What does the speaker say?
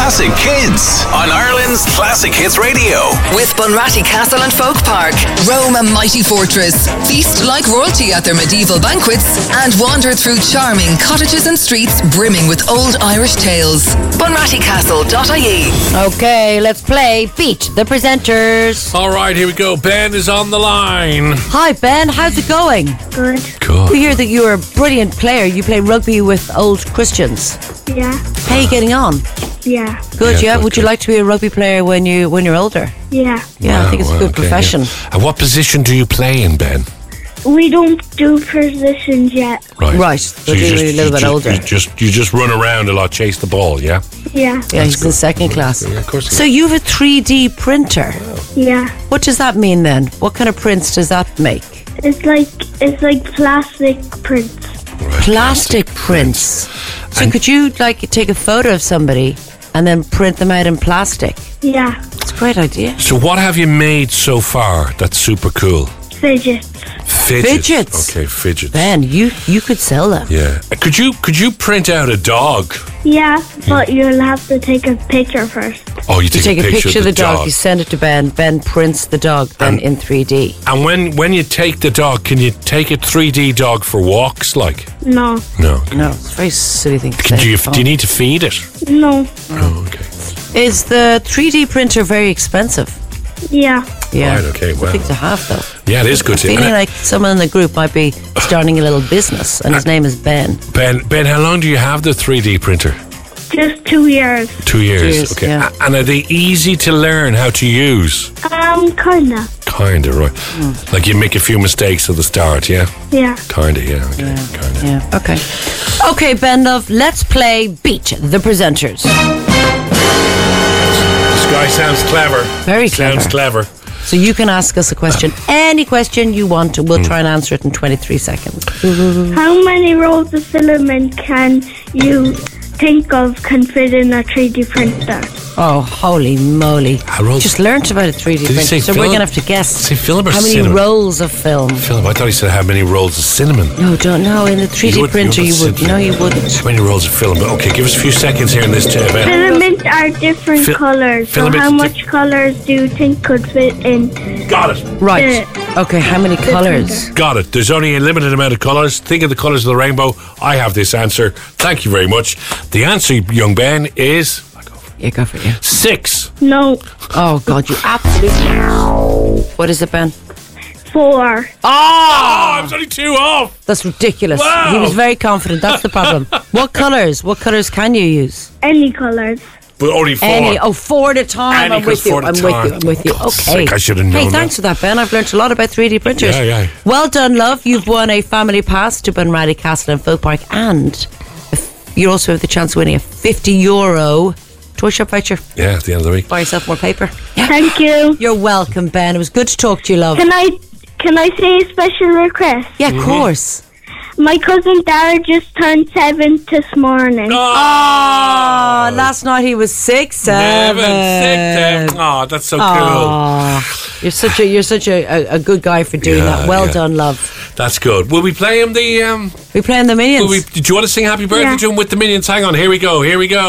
Classic Kids on Ireland's Classic Hits Radio. With Bunratty Castle and Folk Park. Roam a mighty fortress. Feast like royalty at their medieval banquets. And wander through charming cottages and streets brimming with old Irish tales. BunrattyCastle.ie. Okay, let's play Beat the Presenters. All right, here we go. Ben is on the line. Hi, Ben. How's it going? Good. Good. We hear that you're a brilliant player. You play rugby with old Christians. Yeah. How are you getting on? Yeah. Good, Yeah, yeah. good, Would you good. like to be a rugby player when you're older? Yeah. Yeah, I think it's a good Okay, profession. yeah. And what position do you play in, Ben? We don't do positions yet. Right, so you're a little bit older. You just run around a lot, chase the ball, yeah? Yeah. Yeah, he's in second class. Yeah, of course. So you have a 3D printer. Yeah. What does that mean then? What kind of prints does that make? It's like plastic prints. Plastic prints. So And- could you take a photo of somebody and then print them out in plastic? Yeah. It's a great idea. So what have you made so far that's super cool? Fidgets. Fidgets. Okay, fidgets. Ben, you could sell them. Yeah. Could you print out a dog? Yeah, but you'll have to take a picture first. Oh, you You take take a picture of the dog, you send it to Ben. Ben prints the dog then in 3D. And when you take the dog, can you take a 3D dog for walks? Like No. no. No, it's a very silly thing to Do say. you need to feed it? No. Oh, okay. Is the 3D printer very expensive? Yeah. Yeah. Right, okay, It's a well. thing to have though. Yeah, it is good to Feeling like someone in the group might be starting a little business and his name is Ben. Ben, how long do you have the 3D printer? Just 2 years. 2 years. 2 years, Okay. yeah. And are they easy to learn how to use? Kinda. Kinda, right. Like you make a few mistakes at the start, yeah? Yeah. Kinda, yeah. Okay, kinda. Yeah, okay. Okay, Ben Love, let's play Beat the Presenters. This guy sounds clever. Very clever. Sounds clever. So you can ask us a question, any question you want, we'll try and answer it in 23 seconds. How many rolls of filament can you think of can fit in a 3D printer? Oh, holy moly. How rolls- Just learnt about a 3D Did he printer, say so we're film? going to have to guess Say film or how many cinnamon? rolls of film. Philip, I thought he said how many rolls of cinnamon. No, don't know. In the 3D printer, you would. No, you wouldn't. How many rolls of film? But okay, give us a few seconds here in this Ben. Filament are different colors. So filament how di- much colors do you think could fit in? Got it. Right. Okay, how many colours? Got it. There's only a limited amount of colours. Think of the colours of the rainbow. I have this answer. Thank you very much. The answer, young Ben, is Yeah, go for it. Yeah. 6. No. Oh, God, you absolutely. What is it, Ben? 4. Oh, I was only 2 off. That's ridiculous. Wow. He was very confident. That's the problem. What colours? What colours can you use? Any colors. But only 4. Any? Oh, 4 at a time. Any I'm with you. 4 at a I'm with time. you. I'm with you. For God's Okay. sake, I should have known Hey, thanks that. for that, Ben. I've learnt a lot about 3D printers. Yeah, yeah. Well done, love. You've won a family pass to Bunratty Castle and Folk Park, and you also have the chance of winning a €50 toy shop voucher. Yeah, at the end of the week. Buy yourself more paper. Yeah. Thank you. You're welcome, Ben. It was good to talk to you, love. Can I say a special request? Yeah, of course. My cousin Dara just turned 7 this morning. Oh, last night he was 6, 7. Oh, that's so cool. Oh, you're such a good guy for doing Yeah, that. Well yeah. done, love. That's good. Will we play him the... We playing the Minions. Did you want to sing Happy Birthday Yeah. to him with the Minions? Hang on, here we go.